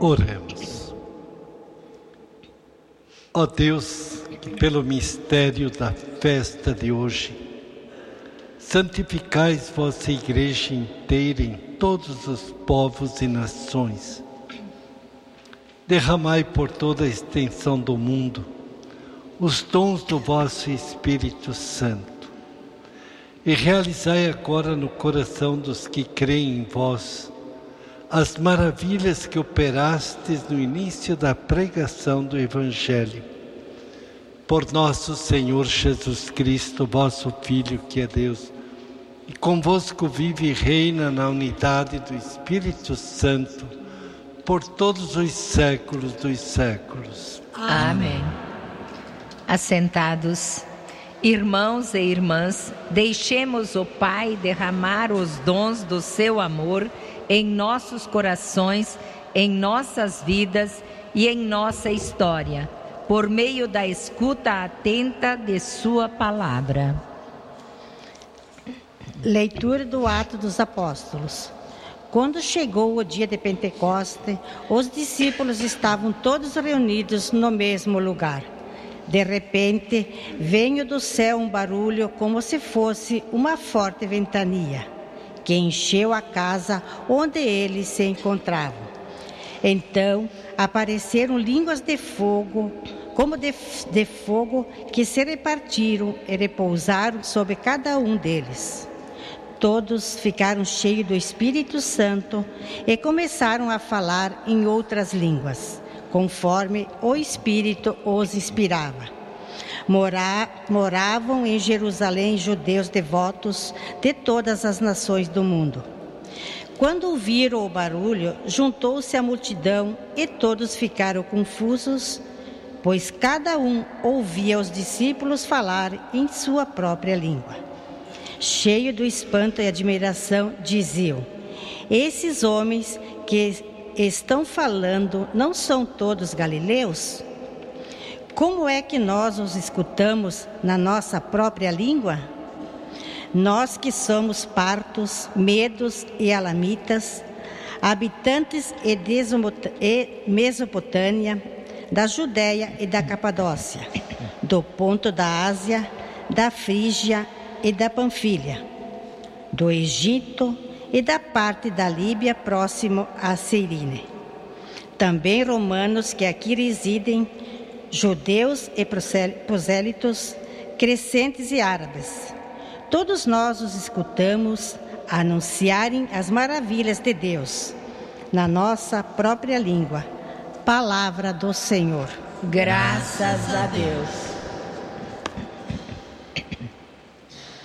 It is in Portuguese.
Oremos. Ó Deus, que pelo mistério da festa de hoje, santificais vossa Igreja inteira em todos os povos e nações. Derramai por toda a extensão do mundo os dons do vosso Espírito Santo e realizai agora no coração dos que creem em vós as maravilhas que operastes no início da pregação do Evangelho. Por nosso Senhor Jesus Cristo, vosso Filho, que é Deus, e convosco vive e reina na unidade do Espírito Santo, por todos os séculos dos séculos. Amém. Assentados, irmãos e irmãs, deixemos o Pai derramar os dons do seu amor em nossos corações, em nossas vidas e em nossa história, por meio da escuta atenta de sua palavra. Leitura do Atos dos Apóstolos. Quando chegou o dia de Pentecoste, os discípulos estavam todos reunidos no mesmo lugar. De repente, veio do céu um barulho como se fosse uma forte ventania, que encheu a casa onde eles se encontravam. Então, apareceram línguas de fogo, como de fogo, que se repartiram e repousaram sobre cada um deles. Todos ficaram cheios do Espírito Santo e começaram a falar em outras línguas, conforme o Espírito os inspirava. Moravam em Jerusalém judeus devotos de todas as nações do mundo. Quando ouviram o barulho, juntou-se a multidão e todos ficaram confusos, pois cada um ouvia os discípulos falar em sua própria língua. Cheio do espanto e admiração, diziam: esses homens que estão falando não são todos galileus? Como é que nós os escutamos na nossa própria língua? Nós que somos partos, medos e elamitas, habitantes de Mesopotâmia, da Judéia e da Capadócia, do ponto da Ásia, da Frígia e da Panfilha, do Egito e da parte da Líbia próximo a Cirene. Também romanos que aqui residem, judeus e prosélitos, crescentes e árabes. Todos nós os escutamos anunciarem as maravilhas de Deus na nossa própria língua. Palavra do Senhor. Graças a Deus.